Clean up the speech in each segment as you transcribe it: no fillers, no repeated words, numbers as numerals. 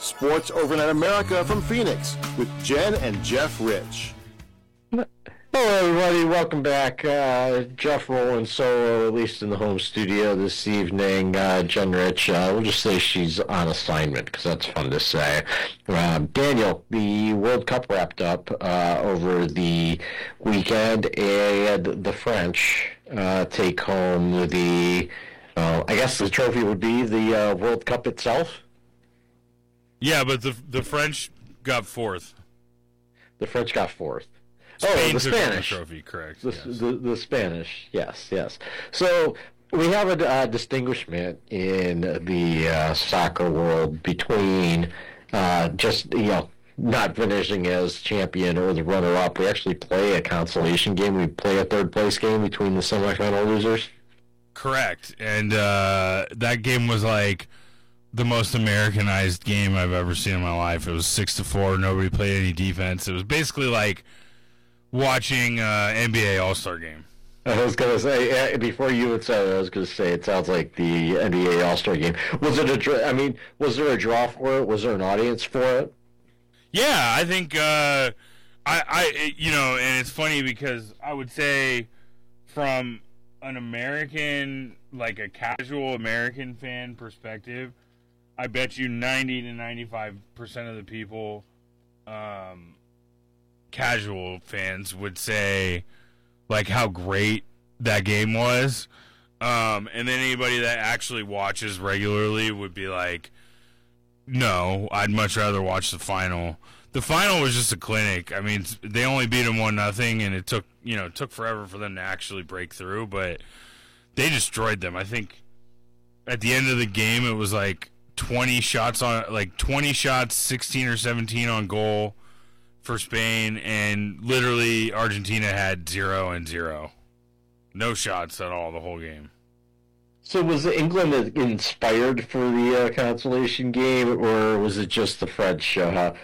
Sports Overnight America from Phoenix with Jen and Jeff Rich. Hello, everybody. Welcome back. Jeff rolling solo, at least in the home studio this evening. Jen Rich, we'll just say she's on assignment because that's fun to say. Daniel, the World Cup wrapped up over the weekend, and the French take home the, I guess the trophy would be the World Cup itself. Yeah, but the French got fourth. The French got fourth. Spain the Spanish the trophy, correct? The Spanish, yes. So we have a distinguishment in the soccer world between just not finishing as champion or the runner-up. We actually play a consolation game. We play a third-place game between the semifinal losers. Correct, and that game was like the most Americanized game I've ever seen in my life. It was 6-4. Nobody played any defense. It was basically like watching NBA All-Star game. I was going to say, before you would say it, I was going to say it sounds like the NBA All-Star game. Was it was there a draw for it? Was there an audience for it? Yeah, I think and it's funny because I would say from an American, like a casual American fan perspective, I bet you 90 to 95% of the people, casual fans, would say like how great that game was. And then anybody that actually watches regularly would be like, no, I'd much rather watch the final. The final was just a clinic. I mean, they only beat them 1-0, and it took forever for them to actually break through, but they destroyed them. I think at the end of the game, it was like 20 shots, 16 or 17 on goal for Spain, and literally Argentina had 0 and 0. No shots at all the whole game. So was England inspired for the consolation game, or was it just the French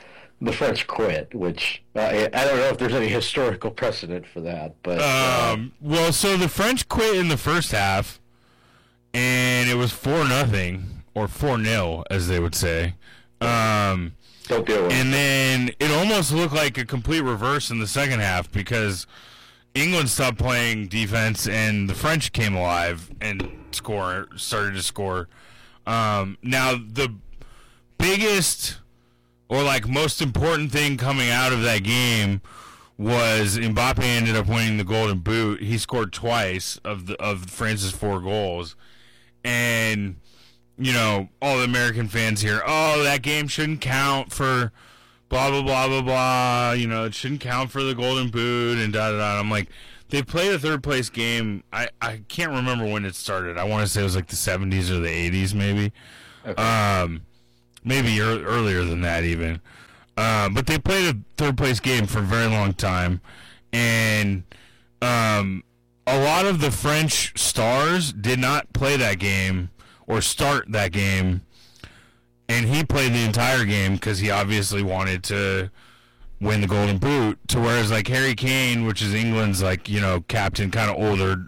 quit? Which I don't know if there's any historical precedent for that. But so the French quit in the first half, and it was 4-0 or 4-0, as they would say. Don't do it. And then it almost looked like a complete reverse in the second half because England stopped playing defense and the French came alive and started to score. Now, the biggest or most important thing coming out of that game was Mbappe ended up winning the Golden Boot. He scored twice of France's 4 goals. And all the American fans here, that game shouldn't count for blah, blah, blah, blah, blah. It shouldn't count for the Golden Boot and da-da-da. I'm like, they played a third-place game. I can't remember when it started. I want to say it was like the 70s or the 80s maybe. Okay. Maybe earlier than that even. But they played a third-place game for a very long time. And a lot of the French stars did not play that game or start that game, and he played the entire game because he obviously wanted to win the Golden Boot. To whereas Harry Kane, which is England's captain, kind of older,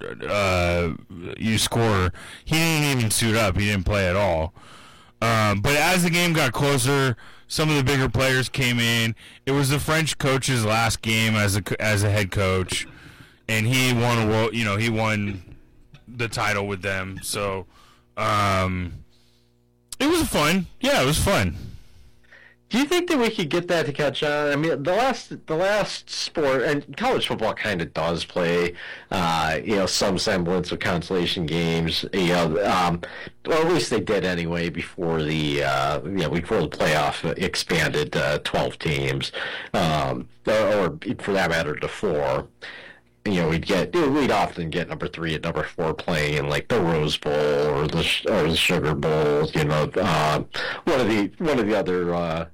scorer, he didn't even suit up. He didn't play at all. But as the game got closer, some of the bigger players came in. It was the French coach's last game as a head coach, and he won he won the title with them. So. It was fun. Yeah, it was fun. Do you think that we could get that to catch on? I mean, the last sport, and college football kind of does play, some semblance of consolation games. Or at least they did anyway before the playoff expanded to 12 teams, or for that matter to 4. We'd often get number 3 and number 4 playing in the Rose Bowl or the Sugar Bowl. One of the other.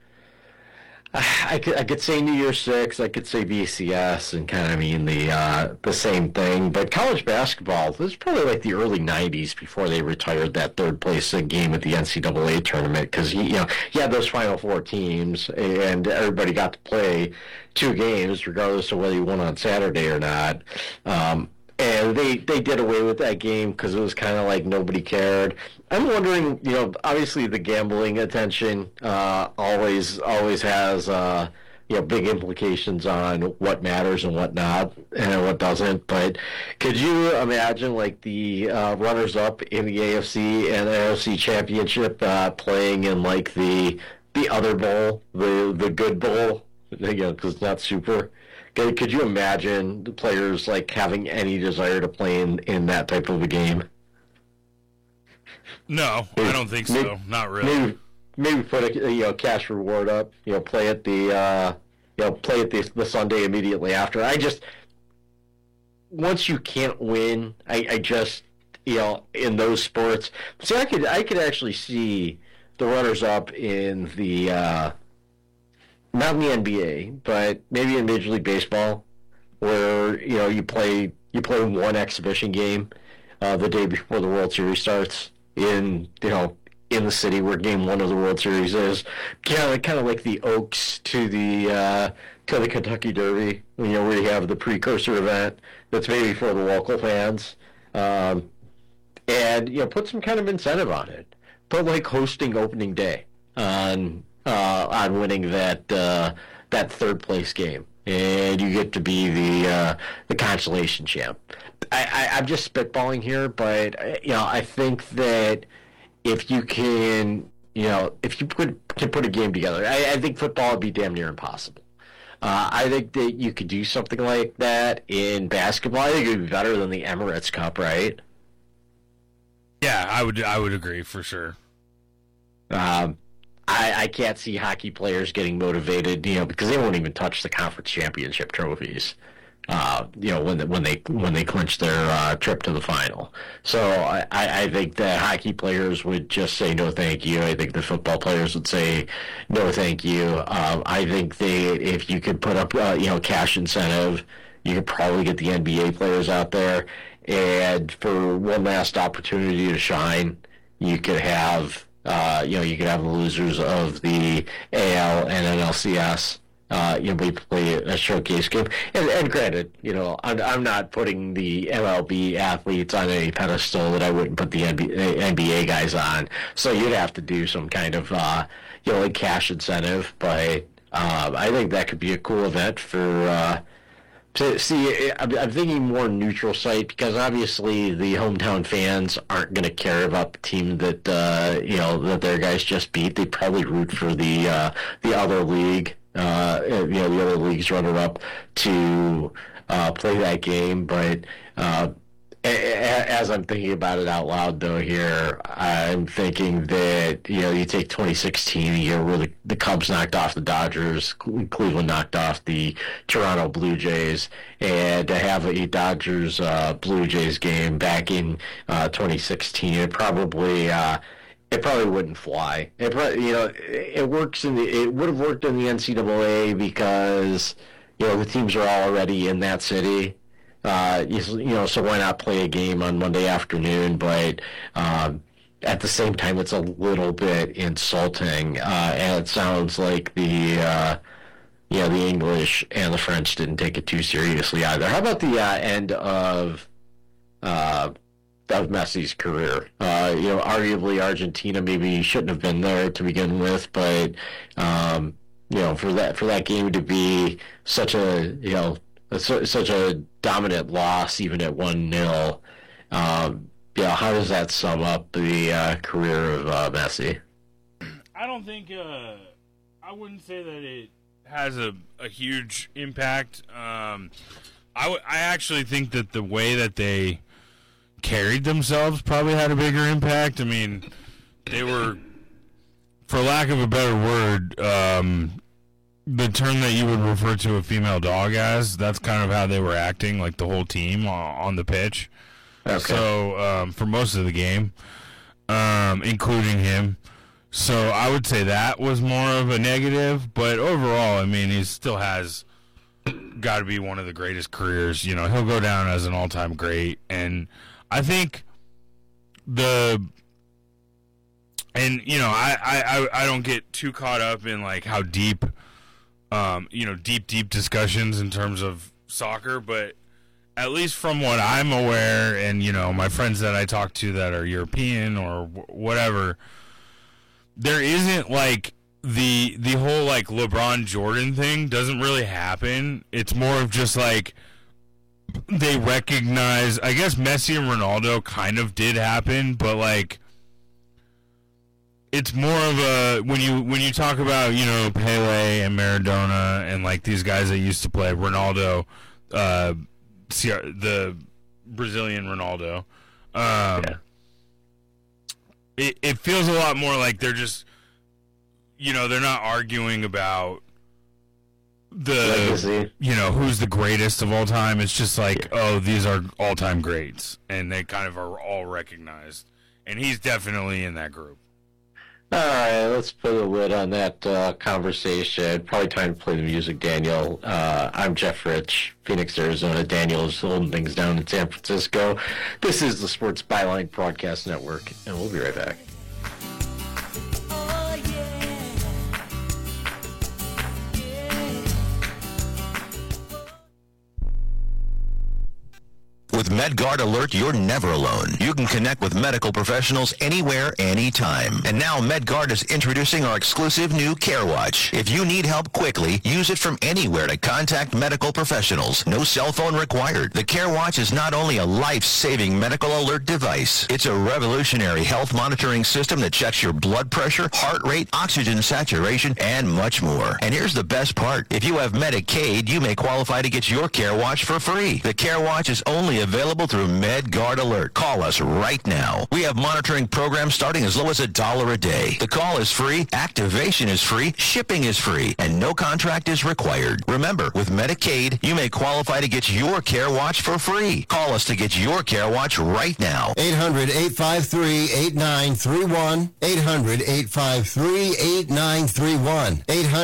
I could say New Year's Six. I could say BCS, and kind of mean the same thing. But college basketball, this is probably the early '90s before they retired that third place game at the NCAA tournament because you had those Final Four teams, and everybody got to play 2 games, regardless of whether you won on Saturday or not. And and they did away with that game because it was kind of like nobody cared. I'm wondering, obviously the gambling attention always has big implications on what matters and what not and what doesn't. But could you imagine like the runners-up in the AFC and AFC Championship playing in like the other bowl, the good bowl, because it's not super. Could you imagine the players like having any desire to play in that type of a game? No, I don't think so. Not really. Maybe put a cash reward up. Play at the Sunday immediately after. Once you can't win, I just in those sports. See, I could actually see the runners up in the. Not in the NBA, but maybe in Major League Baseball, where you play one exhibition game the day before the World Series starts in the city where Game 1 of the World Series is, kind of like the Oaks to the Kentucky Derby, where you have the precursor event that's maybe for the local fans, and put some kind of incentive on it, put like hosting opening day on winning that third place game, and you get to be the consolation champ. I'm just spitballing here, but I think that if you can, if you can put a game together, I think football would be damn near impossible. I think that you could do something like that in basketball. I think it would be better than the Emirates Cup, right? Yeah, I would agree for sure. I can't see hockey players getting motivated, because they won't even touch the conference championship trophies, when they clinch their trip to the final. So I think that hockey players would just say no, thank you. I think the football players would say no, thank you. I think if you could put up cash incentive, you could probably get the NBA players out there, and for one last opportunity to shine, you could have. You could have the losers of the AL and NLCS, play a showcase game. And granted, I'm not putting the MLB athletes on any pedestal that I wouldn't put the NBA guys on. So you'd have to do some kind of, like cash incentive. But I think that could be a cool event for. See, I'm thinking more neutral site, because obviously the hometown fans aren't going to care about the team that that their guys just beat. They probably root for the other league, the other league's runner-up to play that game. But as I'm thinking about it out loud, though, here, I'm thinking that, you take 2016, the year where the Cubs knocked off the Dodgers, Cleveland knocked off the Toronto Blue Jays, and to have a Dodgers Blue Jays game back in 2016, it probably wouldn't fly. It works it would have worked in the NCAA because the teams are already in that city. So why not play a game on Monday afternoon? But at the same time, it's a little bit insulting, and it sounds like the English and the French didn't take it too seriously either. How about the end of Messi's career? Arguably Argentina maybe shouldn't have been there to begin with, but for that game to be such a dominant loss, even at 1-0. How does that sum up the career of Messi? I don't think I wouldn't say that it has a huge impact. I actually think that the way that they carried themselves probably had a bigger impact. I mean, they were, for lack of a better word, the term that you would refer to a female dog as, that's kind of how they were acting, like the whole team on the pitch. Okay. So, for most of the game, including him. So I would say that was more of a negative, but overall, I mean, he still has got to be one of the greatest careers. He'll go down as an all-time great, and I think I don't get too caught up in like how deep deep discussions in terms of soccer, but at least from what I'm aware, and my friends that I talk to that are European or whatever, there isn't like the whole like LeBron Jordan thing doesn't really happen. It's more of just like they recognize. I guess Messi and Ronaldo kind of did happen, but like it's more of a when you talk about Pele and Maradona and like these guys that used to play Ronaldo. The Brazilian Ronaldo. It feels a lot more like they're just, they're not arguing about the, who's the greatest of all time. It's just like, these are all-time greats, and they kind of are all recognized. And he's definitely in that group. All right, let's put a lid on that conversation. Probably time to play the music, Daniel. I'm Jeff Rich, Phoenix, Arizona. Daniel's holding things down in San Francisco. This is the Sports Byline Broadcast Network, and we'll be right back. With MedGuard Alert, you're never alone. You can connect with medical professionals anywhere, anytime. And now MedGuard is introducing our exclusive new CareWatch. If you need help quickly, use it from anywhere to contact medical professionals. No cell phone required. The CareWatch is not only a life-saving medical alert device, it's a revolutionary health monitoring system that checks your blood pressure, heart rate, oxygen saturation, and much more. And here's the best part. If you have Medicaid, you may qualify to get your CareWatch for free. The CareWatch is only available through MedGuard Alert. Call us right now. We have monitoring programs starting as low as $1 a day. The call is free, activation is free, shipping is free, and no contract is required. Remember, with Medicaid, you may qualify to get your CareWatch for free. Call us to get your CareWatch right now. 800-853-8931. 800-853-8931.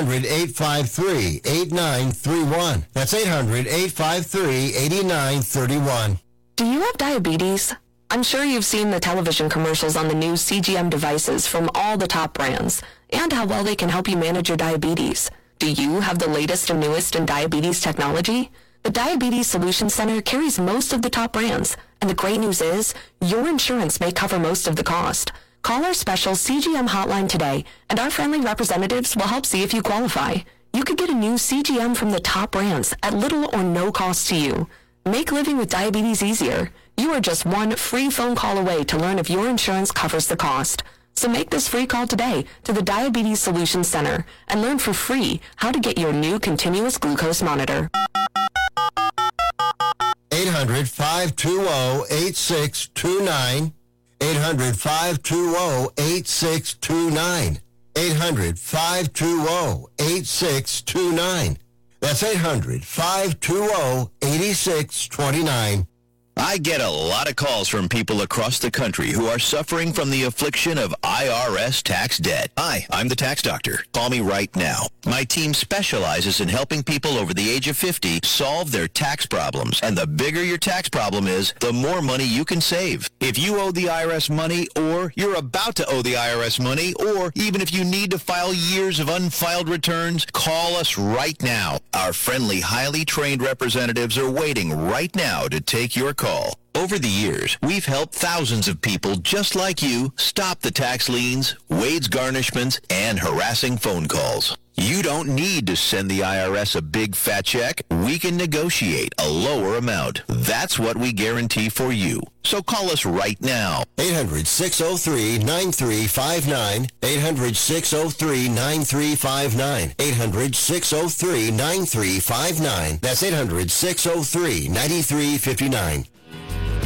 800-853-8931. That's 800-853-8931. Do you have diabetes? I'm sure you've seen the television commercials on the new CGM devices from all the top brands and how well they can help you manage your diabetes. Do you have the latest and newest in diabetes technology? The Diabetes Solutions Center carries most of the top brands, and the great news is your insurance may cover most of the cost. Call our special CGM hotline today, and our friendly representatives will help see if you qualify. You could get a new CGM from the top brands at little or no cost to you. Make living with diabetes easier. You are just one free phone call away to learn if your insurance covers the cost. So make this free call today to the Diabetes Solutions Center and learn for free how to get your new continuous glucose monitor. 800-520-8629. 800-520-8629. 800-520-8629. That's 800-520-8629. I get a lot of calls from people across the country who are suffering from the affliction of IRS tax debt. Hi, I'm the tax doctor. Call me right now. My team specializes in helping people over the age of 50 solve their tax problems. And the bigger your tax problem is, the more money you can save. If you owe the IRS money, or you're about to owe the IRS money, or even if you need to file years of unfiled returns, call us right now. Our friendly, highly trained representatives are waiting right now to take your call. Over the years, we've helped thousands of people just like you stop the tax liens, wage garnishments, and harassing phone calls. You don't need to send the IRS a big fat check. We can negotiate a lower amount. That's what we guarantee for you. So call us right now. 800-603-9359. 800-603-9359. 800-603-9359. That's 800-603-9359.